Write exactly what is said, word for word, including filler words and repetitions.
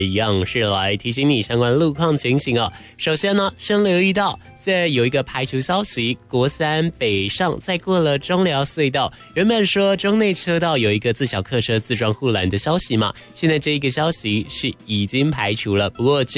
一样是来提醒你相关路况情形哦。首先呢，先留意到这有一个排除消息，国三北上再过了中寮隧道，原本说中内车道有一个自小客车自撞护栏的消息嘛，现在这一个消息是已经排除了，不过这